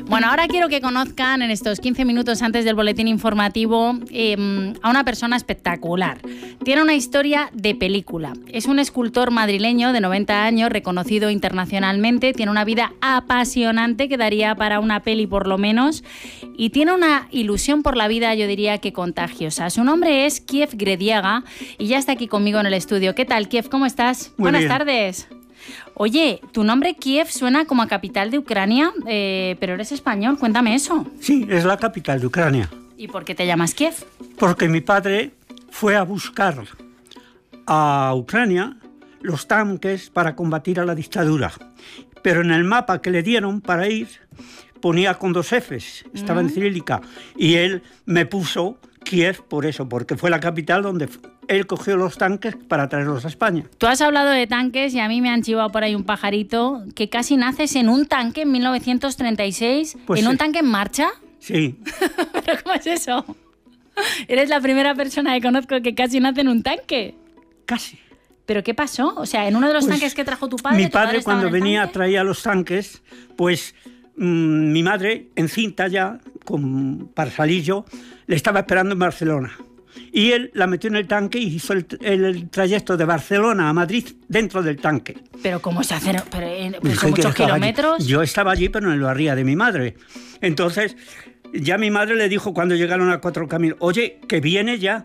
Bueno, ahora quiero que conozcan en estos 15 minutos antes del boletín informativo a una persona espectacular. Tiene una historia de película. Es un escultor madrileño de 90 años, reconocido internacionalmente. Tiene una vida apasionante que daría para una peli por lo menos. Y tiene una ilusión por la vida, yo diría que contagiosa. Su nombre es Kiev Grediaga y ya está aquí conmigo en el estudio. ¿Qué tal, Kiev? ¿Cómo estás? Buenas tardes. Oye, tu nombre Kiev suena como a capital de Ucrania, pero eres español, cuéntame eso. Sí, es la capital de Ucrania. ¿Y por qué te llamas Kiev? Porque mi padre fue a buscar a Ucrania los tanques para combatir a la dictadura. Pero en el mapa que le dieron para ir ponía con 2 Fs, estaba en cirílica. Y él me puso Kiev por eso, porque fue la capital donde él cogió los tanques para traerlos a España. Tú has hablado de tanques y a mí me han chivado por ahí un pajarito que casi naces en un tanque en 1936. Pues ¿en un tanque en marcha? Sí. ¿Pero cómo es eso? Eres la primera persona que conozco que casi nace en un tanque. Casi. ¿Pero qué pasó? O sea, en uno de los tanques que trajo tu padre... Mi padre cuando venía traía los tanques, pues mi madre, encinta ya, para salir yo, le estaba esperando en Barcelona. Y él la metió en el tanque y hizo el trayecto de Barcelona a Madrid dentro del tanque. ¿Pero cómo se hace? ¿Son muchos kilómetros? Yo estaba allí, pero en la barriga de mi madre. Entonces, ya mi madre le dijo cuando llegaron a Cuatro Caminos, oye, que viene ya.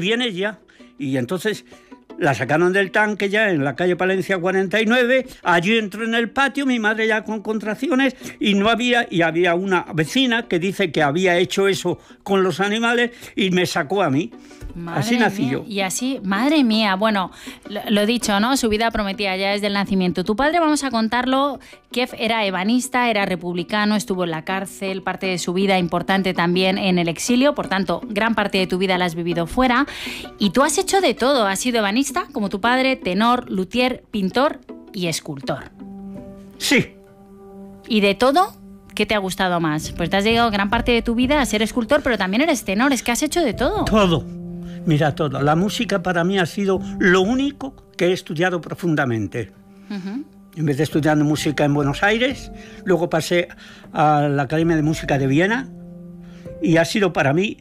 Y entonces la sacaron del tanque ya en la calle Palencia 49, allí entró en el patio, mi madre ya con contracciones, y había una vecina que dice que había hecho eso con los animales y me sacó a mí. Así nací yo. Y así, madre mía, bueno, lo dicho, ¿no? Su vida prometida ya desde el nacimiento. Tu padre, vamos a contarlo, Kiev era ebanista, era republicano, estuvo en la cárcel, parte de su vida importante también en el exilio, por tanto, gran parte de tu vida la has vivido fuera. Y tú has hecho de todo, has sido ebanista, como tu padre, tenor, luthier, pintor y escultor. Sí. ¿Y de todo? ¿Qué te ha gustado más? Pues te has dedicado gran parte de tu vida a ser escultor, pero también eres tenor, es que has hecho de todo. Todo. Mira, todo. La música para mí ha sido lo único que he estudiado profundamente. En vez de estudiar música en Buenos Aires, luego pasé a la Academia de Música de Viena y ha sido para mí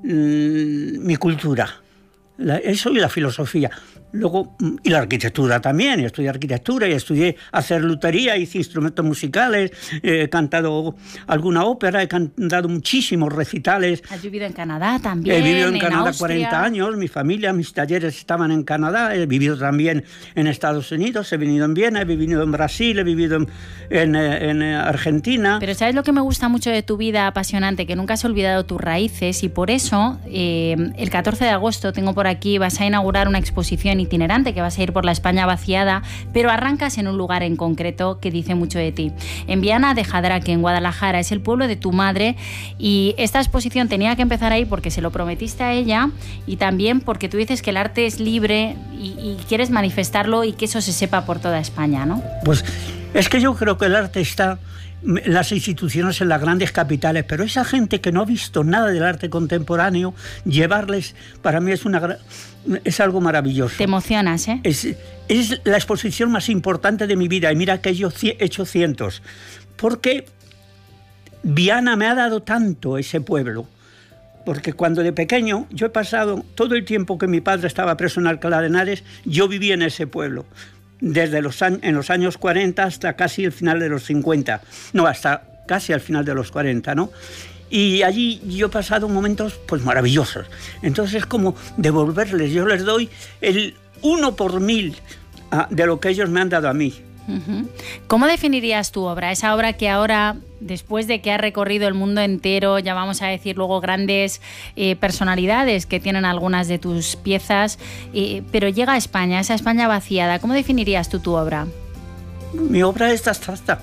mi cultura. Eso y la filosofía. Luego, y la arquitectura también, estudié arquitectura y estudié hacer lutería, hice instrumentos musicales, he cantado alguna ópera, he cantado muchísimos recitales. ¿Has vivido en Canadá también? He vivido en Canadá Austria. 40 años, mi familia, mis talleres estaban en Canadá, he vivido también en Estados Unidos, he vivido en Viena, he vivido en Brasil, he vivido en Argentina. Pero ¿sabes lo que me gusta mucho de tu vida apasionante? Que nunca has olvidado tus raíces y por eso el 14 de agosto tengo por aquí, vas a inaugurar una exposición itinerante que vas a ir por la España vaciada, pero arrancas en un lugar en concreto que dice mucho de ti. En Viana de Jadraque, en Guadalajara, es el pueblo de tu madre y esta exposición tenía que empezar ahí porque se lo prometiste a ella y también porque tú dices que el arte es libre y quieres manifestarlo y que eso se sepa por toda España, ¿no? Pues es que yo creo que el arte está en las instituciones, en las grandes capitales, pero esa gente que no ha visto nada del arte contemporáneo, llevarles, para mí es algo maravilloso. Te emocionas, ¿eh? Es la exposición más importante de mi vida y mira que yo he hecho cientos, porque Viana me ha dado tanto ese pueblo, porque cuando de pequeño yo he pasado todo el tiempo que mi padre estaba preso en Alcalá de Henares, yo viví en ese pueblo. Desde en los años 40 hasta casi el final de los 50. No, hasta casi al final de los 40, ¿no? Y allí yo he pasado momentos pues maravillosos. Entonces es como devolverles, yo les doy el 1 por 1000 de lo que ellos me han dado a mí. ¿Cómo definirías tu obra? Esa obra que ahora, después de que ha recorrido el mundo entero, ya vamos a decir luego grandes personalidades que tienen algunas de tus piezas, pero llega a España, esa España vaciada. ¿Cómo definirías tú tu obra? Mi obra es abstracta.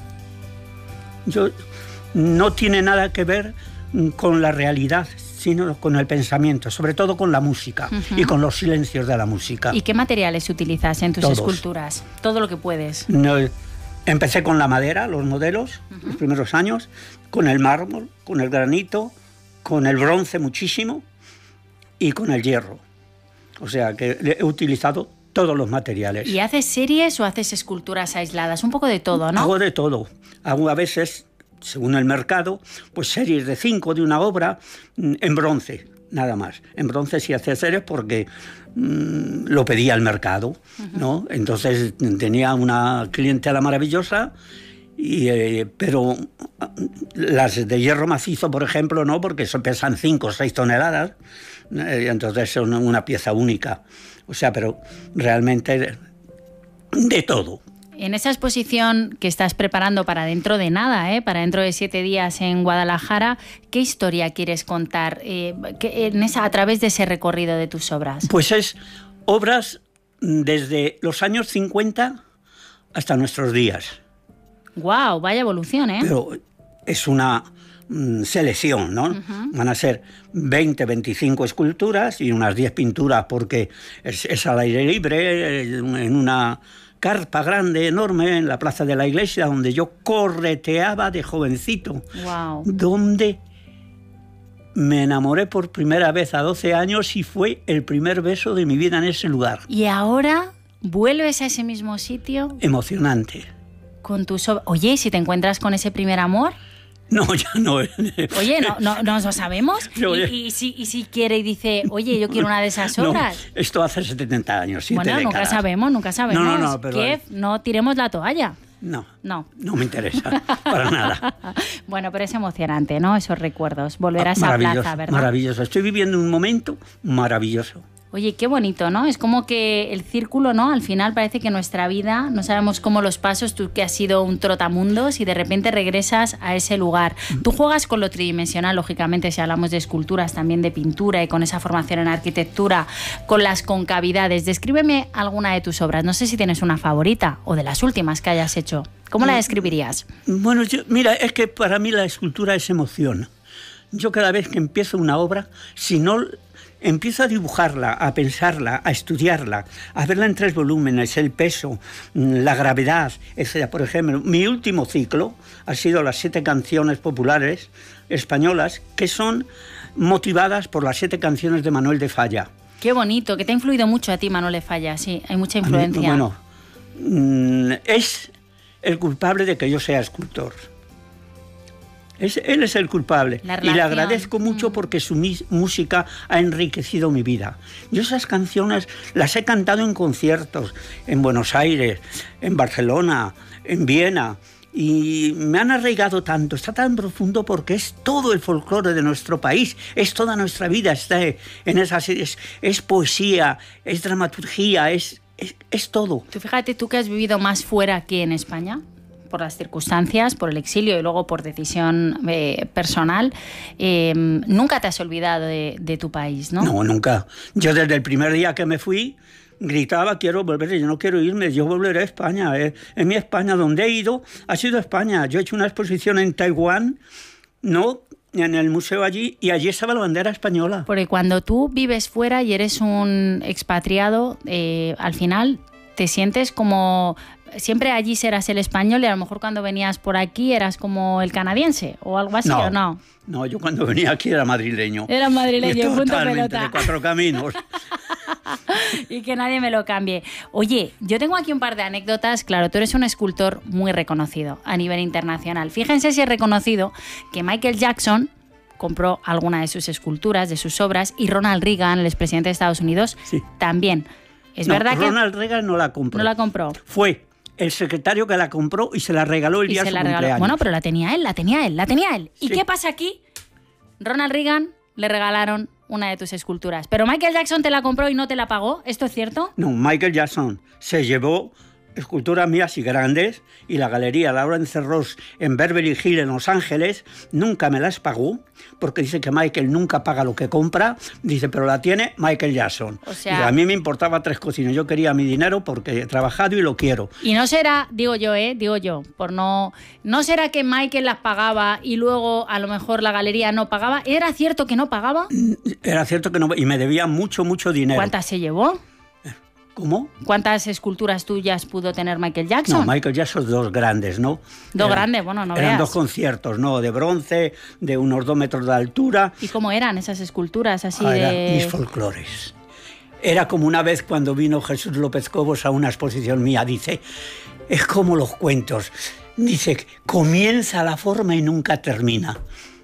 No tiene nada que ver con la realidad, sino con el pensamiento, sobre todo con la música y con los silencios de la música. ¿Y qué materiales utilizas en tus esculturas? Todo lo que puedes. Empecé con la madera, los modelos, los primeros años, con el mármol, con el granito, con el bronce muchísimo y con el hierro. O sea que he utilizado todos los materiales. ¿Y haces series o haces esculturas aisladas? Un poco de todo, ¿no? Hago de todo. Hago a veces según el mercado, pues series de 5 de una obra en bronce, nada más. En bronce sí hacía series porque lo pedía el mercado, ¿no? Entonces tenía una clientela maravillosa, pero las de hierro macizo, por ejemplo, no, porque eso pesan 5 o 6 toneladas, entonces son una pieza única. O sea, pero realmente de todo. En esa exposición que estás preparando para dentro de nada, para dentro de 7 días en Guadalajara, ¿qué historia quieres contar a través de ese recorrido de tus obras? Pues es obras desde los años 50 hasta nuestros días. ¡Guau! Vaya evolución, ¿eh? Pero es una selección, ¿no? Van a ser 20, 25 esculturas y unas 10 pinturas porque es al aire libre, en una carpa grande, enorme, en la plaza de la iglesia, donde yo correteaba de jovencito. Wow. Donde me enamoré por primera vez a 12 años y fue el primer beso de mi vida en ese lugar. ¿Y ahora vuelves a ese mismo sitio? Emocionante. Con tus obras. Oye, ¿y si te encuentras con ese primer amor? No, ya no. Oye, no nos lo sabemos. ¿Y si quiere y dice, oye, yo quiero una de esas obras? No, esto hace 70 años, 7 décadas. Nunca sabemos. No, pero... Kiev, no tiremos la toalla. No me interesa, para nada. Bueno, pero es emocionante, ¿no? Esos recuerdos, volver a esa plaza, ¿verdad? Maravilloso, estoy viviendo un momento maravilloso. Oye, qué bonito, ¿no? Es como que el círculo, ¿no? Al final parece que nuestra vida, no sabemos cómo los pasos, tú que has sido un trotamundos y de repente regresas a ese lugar. Tú juegas con lo tridimensional, lógicamente, si hablamos de esculturas, también de pintura y con esa formación en arquitectura, con las concavidades. Descríbeme alguna de tus obras, no sé si tienes una favorita o de las últimas que hayas hecho. ¿Cómo la describirías? Bueno, mira, es que para mí la escultura es emoción. Yo cada vez que empiezo una obra, si no... empiezo a dibujarla, a pensarla, a estudiarla, a verla en 3 volúmenes, el peso, la gravedad, etc. Por ejemplo, mi último ciclo ha sido las 7 canciones populares españolas que son motivadas por las 7 canciones de Manuel de Falla. Qué bonito, que te ha influido mucho a ti Manuel de Falla, sí, hay mucha influencia. Bueno, es el culpable de que yo sea escultor. Él es el culpable y le agradezco mucho porque su música ha enriquecido mi vida. Yo esas canciones las he cantado en conciertos, en Buenos Aires, en Barcelona, en Viena, y me han arraigado tanto, está tan profundo porque es todo el folclore de nuestro país, es toda nuestra vida, está en esas, es poesía, es dramaturgia, es todo. Tú fíjate, tú que has vivido más fuera que en España, por las circunstancias, por el exilio y luego por decisión personal, nunca te has olvidado de tu país, ¿no? No, nunca. Yo desde el primer día que me fui gritaba, quiero volver, yo no quiero irme, yo volveré a España. En mi España, donde he ido, ha sido España. Yo he hecho una exposición en Taiwán, ¿no?, en el museo allí, y allí estaba la bandera española. Porque cuando tú vives fuera y eres un expatriado, al final te sientes como... Siempre allí serás el español y a lo mejor cuando venías por aquí eras como el canadiense o algo así, ¿o no? No, yo cuando venía aquí era madrileño. Era madrileño, punto pelota. De 4 caminos. Y que nadie me lo cambie. Oye, yo tengo aquí un par de anécdotas. Claro, tú eres un escultor muy reconocido a nivel internacional. Fíjense si es reconocido que Michael Jackson compró alguna de sus esculturas, de sus obras, y Ronald Reagan, el expresidente de Estados Unidos, sí, también. Es verdad que Ronald Reagan no la compró. No la compró. Fue el secretario que la compró y se la regaló el día de su cumpleaños. Bueno, pero la tenía él. ¿Y qué pasa aquí? Ronald Reagan le regalaron una de tus esculturas. ¿Pero Michael Jackson te la compró y no te la pagó? ¿Esto es cierto? No, Michael Jackson se llevó esculturas mías y grandes, y la galería Lawrence Ross en Beverly Hills, en Los Ángeles, nunca me las pagó, porque dice que Michael nunca paga lo que compra, dice, pero la tiene Michael Jackson. O sea, y a mí me importaba 3 cocinas, yo quería mi dinero porque he trabajado y lo quiero. Y no será, digo yo, por no será que Michael las pagaba y luego a lo mejor la galería no pagaba. ¿Era cierto que no pagaba? Era cierto que no, y me debía mucho dinero. ¿Cuántas se llevó? ¿Cómo? ¿Cuántas esculturas tuyas pudo tener Michael Jackson? No, Michael Jackson 2 grandes, ¿no? Dos grandes, bueno, no eran veas. 2 conciertos, ¿no? De bronce, de unos 2 metros de altura. ¿Y cómo eran esas esculturas así Eran de...? mis folclores. Era como una vez cuando vino Jesús López Cobos a una exposición mía, dice, es como los cuentos. Dice, comienza la forma y nunca termina.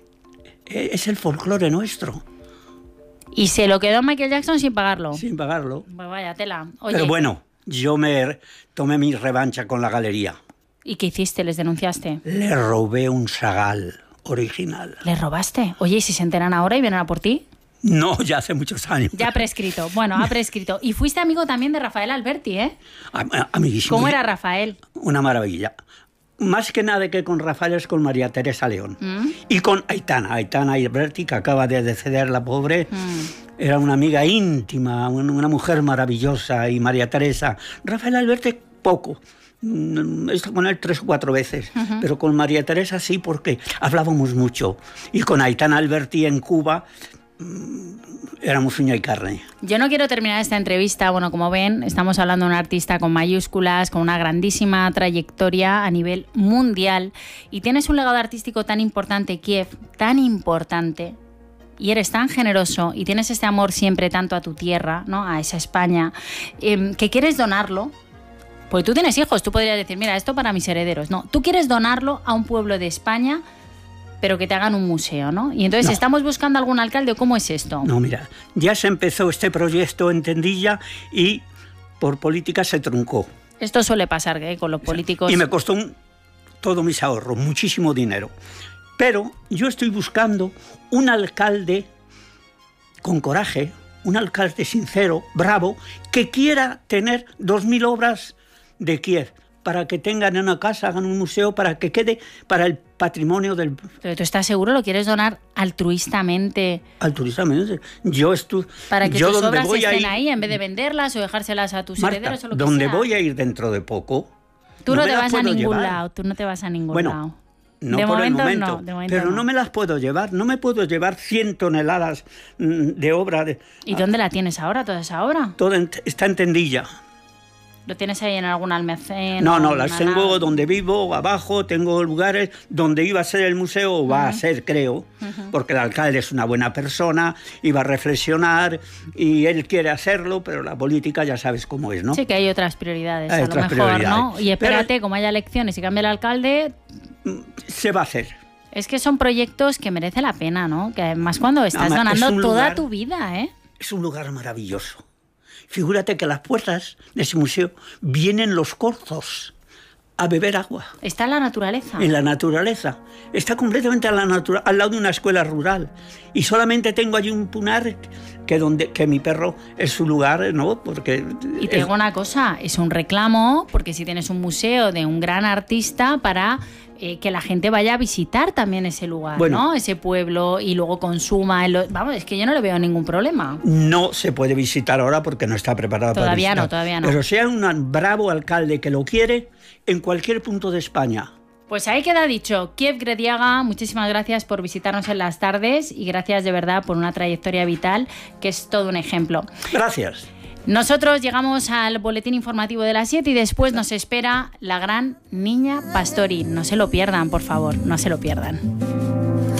Es el folclore nuestro. Y se lo quedó Michael Jackson sin pagarlo. Sin pagarlo. Pues vaya tela. Oye, pero bueno, yo me tomé mi revancha con la galería. ¿y qué hiciste? ¿Les denunciaste? Le robé un Chagall original. ¿Les robaste? Oye, ¿y si se enteran ahora y vienen a por ti? No, ya hace muchos años. Ya ha prescrito. Bueno, ha prescrito. Y fuiste amigo también de Rafael Alberti, ¿eh? Amiguísimo. ¿Cómo era Rafael? Una maravilla. Más que nada que con Rafael es con María Teresa León. Y con Aitana Alberti, que acaba de deceder la pobre. Era una amiga íntima, una mujer maravillosa. Y María Teresa. Rafael Alberti poco. He estado con él 3 o 4 veces, pero con María Teresa sí, porque hablábamos mucho. Y con Aitana Alberti en Cuba éramos uña y carne. Yo no quiero terminar esta entrevista, bueno, como ven, estamos hablando de un artista con mayúsculas, con una grandísima trayectoria a nivel mundial, y tienes un legado artístico tan importante, Kiev, tan importante, y eres tan generoso, y tienes este amor siempre tanto a tu tierra, ¿no?, a esa España, que quieres donarlo. Porque tú tienes hijos, tú podrías decir, mira, esto para mis herederos. No, tú quieres donarlo a un pueblo de España, pero que te hagan un museo, ¿no? Y entonces estamos buscando algún alcalde, ¿cómo es esto? No, mira, ya se empezó este proyecto en Tendilla y por política se truncó. Esto suele pasar, ¿eh?, con los políticos. Y me costó todos mis ahorros, muchísimo dinero. Pero yo estoy buscando un alcalde con coraje, un alcalde sincero, bravo, que quiera tener 2.000 obras de Kiev, para que tengan una casa, hagan un museo, para que quede para el patrimonio del... ¿Pero tú estás seguro? ¿Lo quieres donar altruistamente? Altruistamente. Para que tus obras estén ir, ahí, en vez de venderlas o dejárselas a tus Marta, herederos o lo que donde sea. voy a ir dentro de poco... Tú no te vas a ningún llevar. lado, tú no te vas a ningún bueno, lado. No de por momento, el momento, no, de momento pero no. no me las puedo llevar, no me puedo llevar 100 toneladas de obra. ¿Y dónde la tienes ahora, toda esa obra? Todo está en Tendilla. ¿Lo tienes ahí en algún almacén? No, las tengo donde vivo, abajo, tengo lugares donde iba a ser el museo, o va a ser, creo, porque el alcalde es una buena persona, iba a reflexionar y él quiere hacerlo, pero la política ya sabes cómo es, ¿no? Sí, que hay otras prioridades, hay a otras lo mejor, prioridades. ¿no? Y espérate, como haya elecciones y cambia el alcalde... Se va a hacer. Es que son proyectos que merece la pena, ¿no? Que además cuando estás donando toda tu vida, ¿eh? Es un lugar maravilloso. Figúrate que a las puertas de ese museo vienen los corzos a beber agua. Está en la naturaleza. En la naturaleza. Está completamente al lado de una escuela rural. Y solamente tengo allí un punar que mi perro es su lugar, ¿no? Porque y te digo una cosa, es un reclamo, porque si tienes un museo de un gran artista para... que la gente vaya a visitar también ese lugar, bueno, ¿no? Ese pueblo, y luego consuma. Vamos, es que yo no le veo ningún problema. No se puede visitar ahora porque no está preparado para visitar. Todavía no. Pero si hay un bravo alcalde que lo quiere, en cualquier punto de España. Pues ahí queda dicho. Kiev Grediaga, muchísimas gracias por visitarnos en las tardes y gracias de verdad por una trayectoria vital que es todo un ejemplo. Gracias. Nosotros llegamos al boletín informativo de las 7 y después nos espera la gran Niña Pastori. No se lo pierdan, por favor, no se lo pierdan.